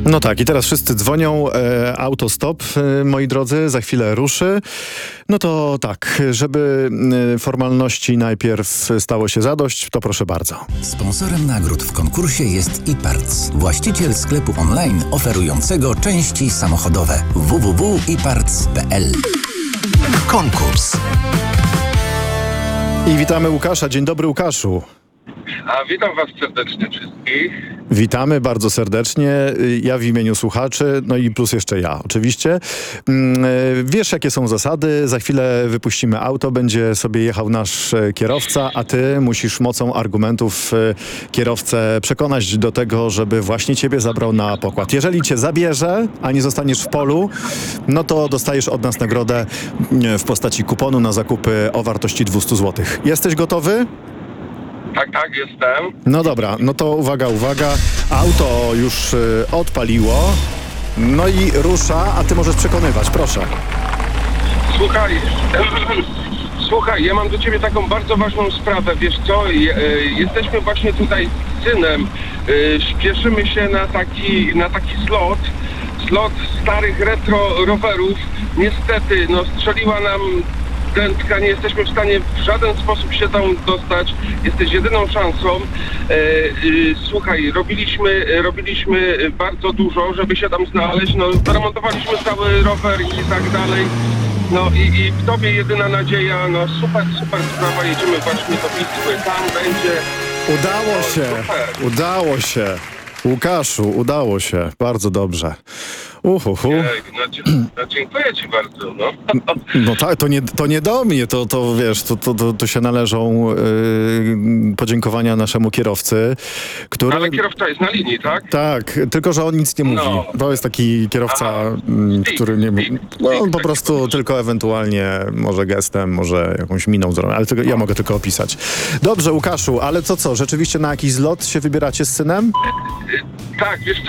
No tak, i teraz wszyscy dzwonią, autostop, moi drodzy, za chwilę ruszy. No to tak, żeby formalności najpierw stało się zadość, to proszę bardzo. Sponsorem nagród w konkursie jest iParts, właściciel sklepu online oferującego części samochodowe www.iparts.pl. Konkurs. I witamy Łukasza. Dzień dobry, Łukaszu. A witam was serdecznie wszystkich. Witamy bardzo serdecznie. Ja w imieniu słuchaczy, no i plus jeszcze ja oczywiście. Wiesz, jakie są zasady. Za chwilę wypuścimy auto, będzie sobie jechał nasz kierowca, a ty musisz mocą argumentów kierowcę przekonać do tego, żeby właśnie ciebie zabrał na pokład. Jeżeli cię zabierze, a nie zostaniesz w polu, no to dostajesz od nas nagrodę w postaci kuponu na zakupy o wartości 200 zł. Jesteś gotowy? Tak, jestem. No dobra, no to uwaga. Auto już odpaliło. No i rusza, a ty możesz przekonywać, proszę. Słuchaj, ja mam do ciebie taką bardzo ważną sprawę. Wiesz co, jesteśmy właśnie tutaj z synem. Śpieszymy się na taki slot starych retro rowerów. Niestety, strzeliła nam dętka, nie jesteśmy w stanie w żaden sposób się tam dostać. Jesteś jedyną szansą. Słuchaj, robiliśmy bardzo dużo, żeby się tam znaleźć. Zaremontowaliśmy cały rower i tak dalej. I w tobie jedyna nadzieja. Super sprawa. Jedziemy właśnie do Wisły. Tam będzie... Udało się. Łukaszu, udało się. Bardzo dobrze. Dziękuję ci bardzo. No tak, to nie do mnie, to wiesz, to się należą podziękowania naszemu kierowcy, który... Ale kierowca jest na linii, tak? Tak, tylko że on nic nie mówi. To jest taki kierowca, który nie mówi. On po prostu tylko ewentualnie może gestem, może jakąś miną zrobić, ale ja mogę tylko opisać. Dobrze, Łukaszu, ale to co, rzeczywiście na jakiś zlot się wybieracie z synem? Tak, wiesz